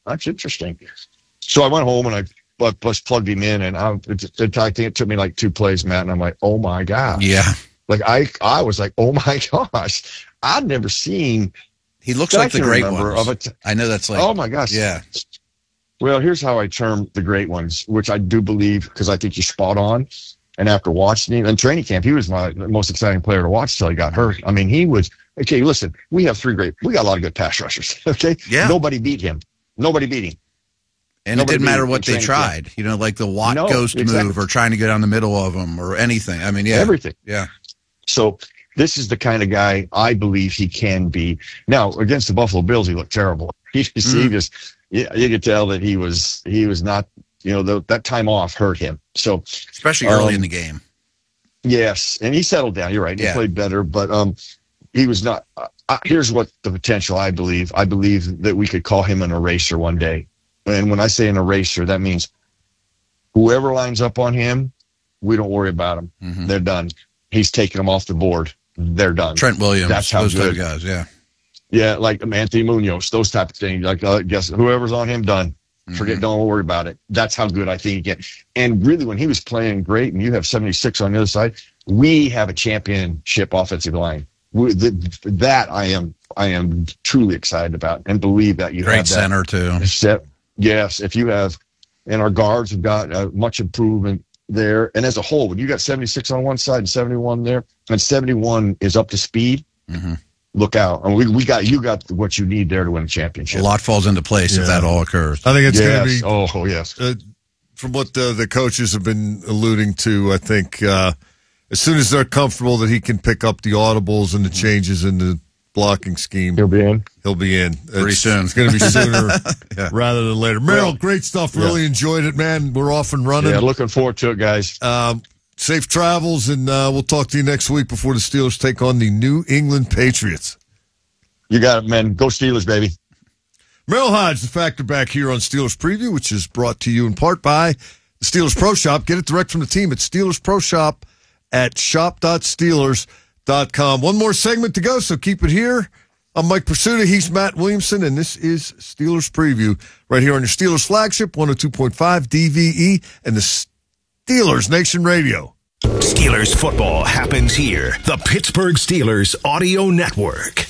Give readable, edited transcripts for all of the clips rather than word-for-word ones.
that's interesting. So I went home and I plugged him in, and I think it took me like 2 plays, Matt, and I'm like, oh my gosh. Yeah. Like I was like, oh my gosh. I'd never seen. He looks like the great ones. I know that's like. Oh my gosh. Yeah. Well, here's how I term the great ones, which I do believe, because I think you're spot on. And after watching him in training camp, he was my most exciting player to watch till he got hurt. I mean, he was, okay, listen, we got a lot of good pass rushers, okay? Yeah. Nobody beat him. And it didn't matter what they tried. You know, like the Watt ghost move or trying to get down the middle of them or anything. I mean, yeah. Everything. Yeah. So this is the kind of guy I believe he can be. Now, against the Buffalo Bills, he looked terrible. You could tell that he was not, that time off hurt him. So especially early in the game. Yes, and he settled down. You're right. He played better, but he was not. Here's what the potential I believe. I believe that we could call him an eraser one day. And when I say an eraser, that means whoever lines up on him, we don't worry about them. Mm-hmm. They're done. He's taking them off the board. They're done. Trent Williams, that's how those good. Type of guys, yeah. Yeah, like Anthony Munoz, those type of things. Like, guess whoever's on him, done. Forget, don't worry about it. That's how good I think he can. And really, when he was playing great, and you have 76 on the other side, we have a championship offensive line. That I am truly excited about, and believe that you great have that center too. Yes, if you have, and our guards have got much improvement there. And as a whole, when you got 76 on one side and 71 there, and 71 is up to speed. Mm-hmm. Look out. And you got what you need there to win a championship. A lot falls into place if that all occurs. I think it's going to be. Oh, yes. From what the coaches have been alluding to, I think as soon as they're comfortable that he can pick up the audibles and the changes in the blocking scheme, he'll be in. Pretty soon. It's going to be sooner rather than later. Merrill, great stuff. Really enjoyed it, man. We're off and running. Yeah, looking forward to it, guys. Safe travels, and we'll talk to you next week before the Steelers take on the New England Patriots. You got it, man. Go Steelers, baby. Merrill Hodge, the Factor, back here on Steelers Preview, which is brought to you in part by the Steelers Pro Shop. Get it direct from the team at Steelers Pro Shop at shop.steelers.com. One more segment to go, so keep it here. I'm Mike Pursuta. He's Matt Williamson, and this is Steelers Preview right here on your Steelers flagship, 102.5 DVE, and the Steelers Nation Radio. Steelers football happens here. The Pittsburgh Steelers Audio Network.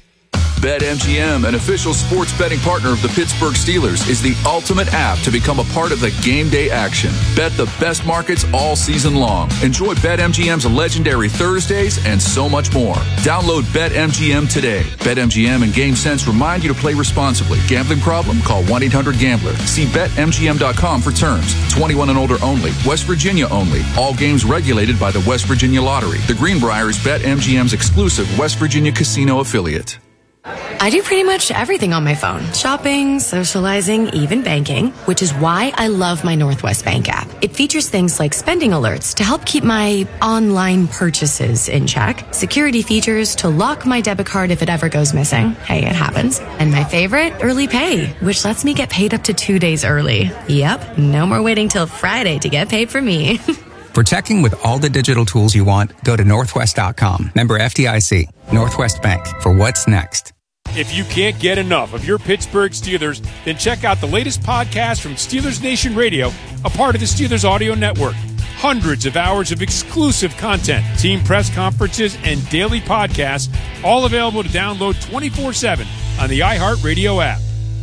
BetMGM, an official sports betting partner of the Pittsburgh Steelers, is the ultimate app to become a part of the game day action. Bet the best markets all season long. Enjoy BetMGM's legendary Thursdays and so much more. Download BetMGM today. BetMGM and GameSense remind you to play responsibly. Gambling problem? Call 1-800-GAMBLER. See BetMGM.com for terms. 21 and older only. West Virginia only. All games regulated by the West Virginia Lottery. The Greenbrier is BetMGM's exclusive West Virginia casino affiliate. I do pretty much everything on my phone. Shopping, socializing, even banking, which is why I love my Northwest Bank app. It features things like spending alerts to help keep my online purchases in check, security features to lock my debit card if it ever goes missing. Hey, it happens. And my favorite, early pay, which lets me get paid up to 2 days early. Yep, no more waiting till Friday to get paid for me. For checking with all the digital tools you want, go to Northwest.com. Member FDIC. Northwest Bank. For what's next. If you can't get enough of your Pittsburgh Steelers, then check out the latest podcast from Steelers Nation Radio, a part of the Steelers Audio Network. Hundreds of hours of exclusive content, team press conferences, and daily podcasts, all available to download 24/7 on the iHeartRadio app.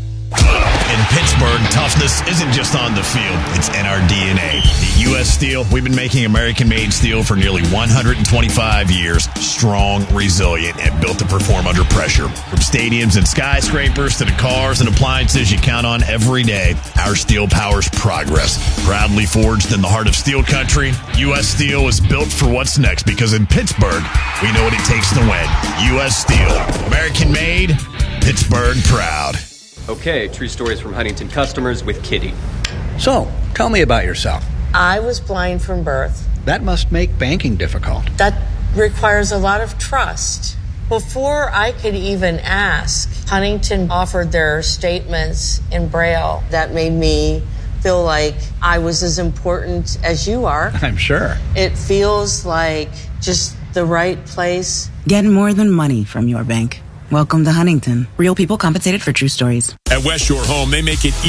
In Pittsburgh, toughness isn't just on the field, it's in our DNA. At U.S. Steel, we've been making American-made steel for nearly 125 years. Strong, resilient, and built to perform under pressure. From stadiums and skyscrapers to the cars and appliances you count on every day, our steel powers progress. Proudly forged in the heart of steel country, U.S. Steel is built for what's next because in Pittsburgh, we know what it takes to win. U.S. Steel. American-made, Pittsburgh proud. Okay, true stories from Huntington customers with Kitty. So, tell me about yourself. I was blind from birth. That must make banking difficult. That requires a lot of trust. Before I could even ask, Huntington offered their statements in Braille. That made me feel like I was as important as you are. I'm sure. It feels like just the right place. Get more than money from your bank. Welcome to Huntington. Real people compensated for true stories. At West Shore Home, they make it